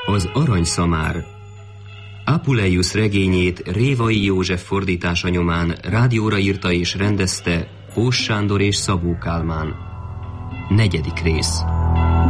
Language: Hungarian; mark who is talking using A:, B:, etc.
A: Az aranyszamár. Apuleius regényét Révai József fordítása nyomán rádióra írta és rendezte Kós Sándor és Szabó Kálmán. 4. rész.